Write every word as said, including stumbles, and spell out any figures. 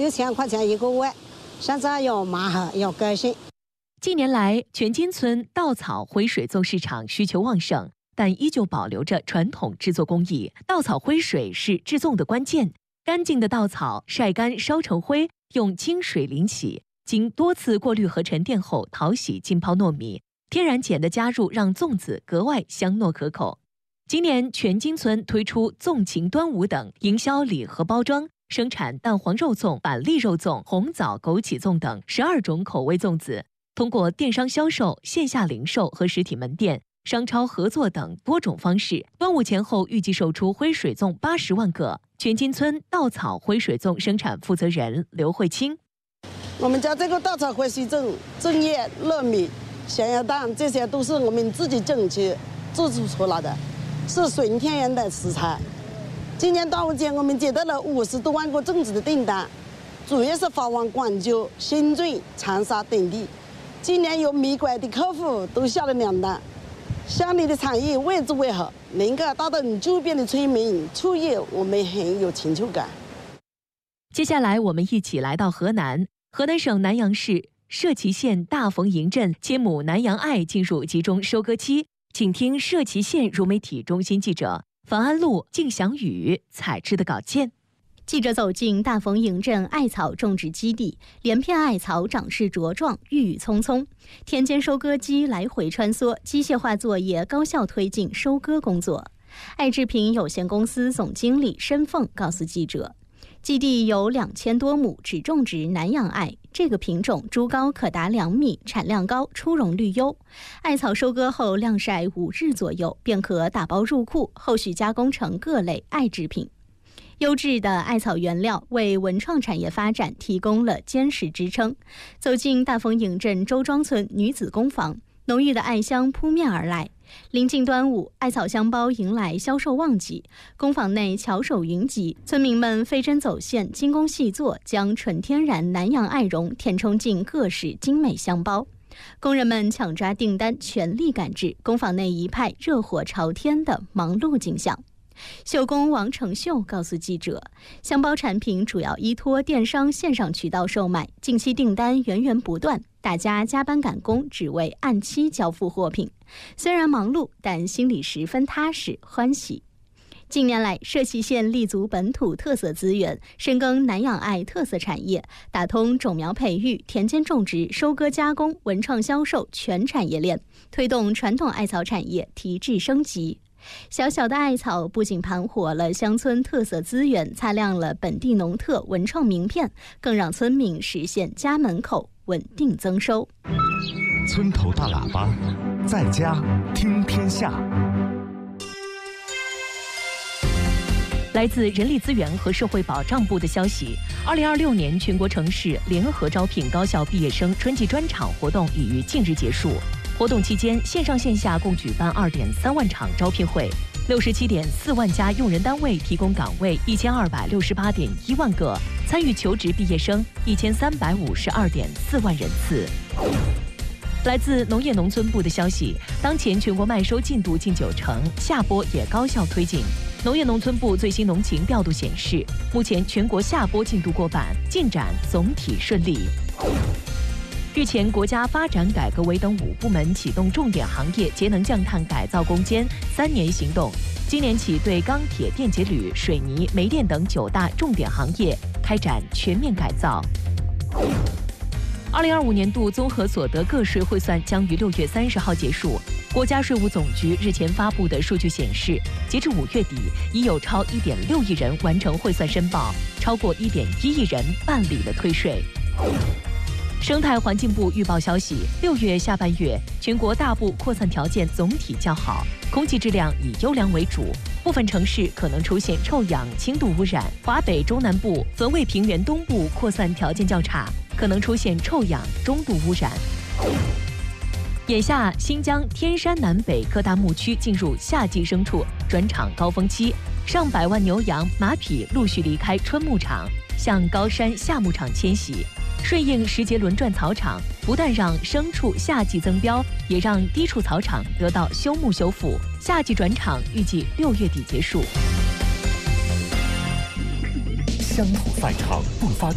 六千块钱一个月，现在有麻盒有个性。 近年来，全金村稻草灰水粽市场需求旺盛，但依旧保留着传统制作工艺。稻草灰水是制粽的关键，干净的稻草晒干烧成灰，用清水淋洗，经多次过滤和沉淀后淘洗浸泡糯米，天然碱的加入让粽子格外香糯可口。今年全金村推出粽情端午等营销礼盒包装，生产蛋黄肉粽、板栗肉粽、红枣枸杞粽等十二种口味粽子。通过电商销售、线下零售和实体门店、商超合作等多种方式，端午前后预计售出灰水粽八十万个。全金村稻草灰水粽生产负责人刘慧清： 我们家这个稻草灰水粽，粽叶、糯米、咸鸭蛋，这些都是我们自己种去制作出来的，是纯天然的食材。今年端午节，我们接到了五十多万个粽子的订单，主要是发往广州、深圳、长沙等地。今年有米馆的客户都下了两单。乡里的产业位置为好，能够带动周边的村民出业，我们很有成就感。 接下来，我们一起来到河南，河南省南阳市社旗县大冯营镇千亩南阳艾进入集中收割期，请听社旗县融媒体中心记者樊安路、靳祥宇采制的稿件。 记者走进大冯营镇艾草种植基地，连片艾草长势茁壮，郁郁葱葱。田间收割机来回穿梭，机械化作业高效推进收割工作。艾制品有限公司总经理申凤告诉记者，基地有两千多亩，只种植南阳艾。这个品种株高可达两米，产量高，出蓉率优。艾草收割后晾晒五日左右，便可打包入库，后续加工成各类艾制品。优质的艾草原料为文创产业发展提供了坚实支撑。走进大冯营镇周庄村女子工坊，浓郁的艾香扑面而来。临近端午，艾草香包迎来销售旺季，工坊内巧手云集，村民们飞针走线，精工细作，将纯天然南阳艾绒填充进各式精美香包。工人们抢抓订单，全力赶制，工坊内一派热火朝天的忙碌景象。绣工王成秀告诉记者，香包产品主要依托电商线上渠道售卖，近期订单源源不断，大家加班赶工，只为按期交付货品。虽然忙碌，但心里十分踏实欢喜。近年来，社旗县立足本土特色资源，深耕南阳艾特色产业，打通种苗培育、田间种植、收割加工、文创销售全产业链，推动传统艾草产业提质升级。小小的艾草不仅盘活了乡村特色资源，擦亮了本地农特文创名片，更让村民实现家门口稳定增收。 村头大喇叭，在家听天下。 来自人力资源和社会保障部的消息，二零二六年全国城市联合招聘高校毕业生春季专场活动已于近日结束。活动期间，线上线下共举办二点三万场招聘会，六十七点四万家用人单位提供岗位一千二百六十八点一万个，参与求职毕业生一千三百五十二点四万人次。来自农业农村部的消息，当前全国麦收进度近九成，夏播也高效推进。农业农村部最新农情调度显示，目前全国夏播进度过半，进展总体顺利。日前，国家发展改革委等五部门启动重点行业节能降碳改造攻坚三年行动，今年起对钢铁、电解铝、水泥、煤电等九大重点行业开展全面改造。二零二五年度综合所得个税汇算将于六月三十号结束。国家税务总局日前发布的数据显示，截至五月底，已有超一点六亿人完成汇算申报，超过一点一亿人办理了退税。生态环境部预报消息，六月下半月，全国大部扩散条件总体较好，空气质量以优良为主，部分城市可能出现臭氧、轻度污染。华北中南部、汾渭平原东部扩散条件较差，可能出现臭氧、中度污染。眼下，新疆天山南北各大牧区进入夏季牲畜转场高峰期，上百万牛羊、马匹陆续离开春牧场，向高山夏牧场迁徙。顺应时节轮转草场，不但让牲畜夏季增膘，也让低处草场得到休牧修复。夏季转场预计六月底结束。 乡土赛场不发